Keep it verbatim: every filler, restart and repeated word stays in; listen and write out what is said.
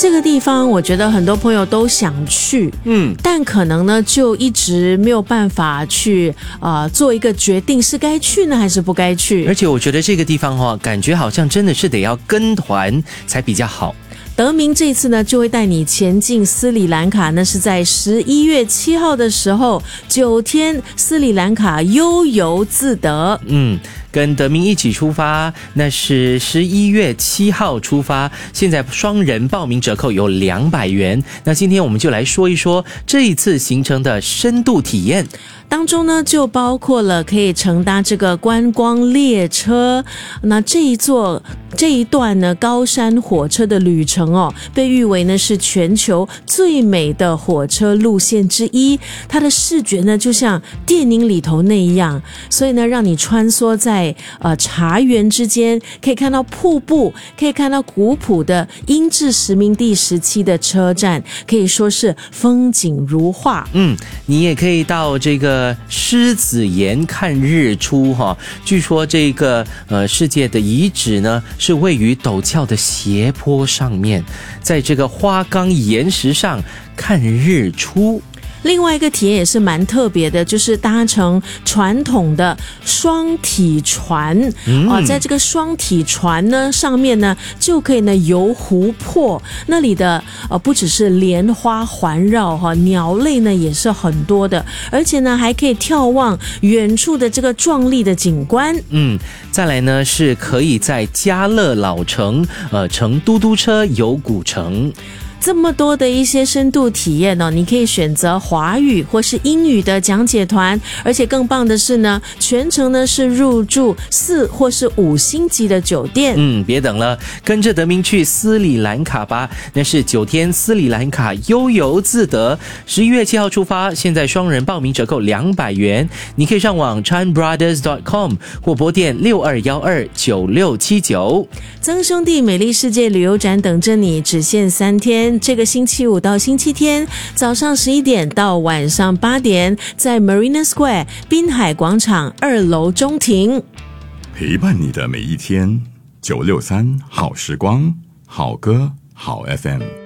这个地方我觉得很多朋友都想去，嗯，但可能呢就一直没有办法去呃做一个决定，是该去呢还是不该去。 而且我觉得这个地方哦，感觉好像真的是得要跟团才比较好。 德明这次呢就会带你前进斯里兰卡，那是在十一月七号的时候，九天斯里兰卡悠游自得。 嗯，跟德明一起出发，那是十一月七号出发，现在双人报名折扣有两百元。那今天我们就来说一说这一次行程的深度体验。 当中呢就包括了可以乘搭这个观光列车，那这一座这一段呢高山火车的旅程哦，被誉为呢是全球最美的火车路线之一，它的视觉呢就像电影里头那样，所以呢让你穿梭在呃茶园之间，可以看到瀑布，可以看到古朴的英治殖民地时期的车站，可以说是风景如画。 嗯，你也可以到这个狮子岩看日出哈，据说这个呃世界的遗址呢是位于陡峭的斜坡上面，在这个花岗岩石上看日出。 另外一个体验也是蛮特别的，就是搭乘传统的双体船、嗯呃、在这个双体船呢上面呢就可以呢游湖泊，那里的呃不只是莲花环绕哈，鸟类呢也是很多的，而且呢还可以眺望远处的这个壮丽的景观。 嗯，再来呢是可以在嘉乐老城呃乘嘟嘟车游古城。 这么多的一些深度体验哦，你可以选择华语或是英语的讲解团，而且更棒的是呢，全程呢是入住四或是五星级的酒店。 嗯，别等了，跟着德明去斯里兰卡吧，那是九天斯里兰卡悠游自得，十一月七号出发，现在双人报名折扣两百元，你可以上网 chan brothers dot com 或拨电六二一二九六七九。 曾兄弟美丽世界旅游展等着你，只限三天。这个星期五到星期天早上十一点到晚上八点，在 Marina Square 滨海广场二楼中庭， 陪伴你的每一天。九六三好时光，好歌好 F M。